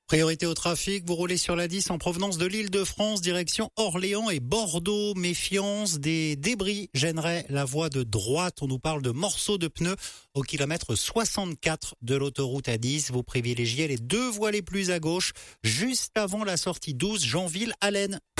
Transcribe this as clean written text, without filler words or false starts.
Priorité au trafic, vous roulez sur la 10 en provenance de l'Île-de-France, direction Orléans et Bordeaux. Méfiance, des débris gêneraient la voie de droite. On nous parle de morceaux de pneus au kilomètre 64 de l'autoroute A10. Vous privilégiez les deux voies les plus à gauche, juste avant la sortie 12 Janville-Allen.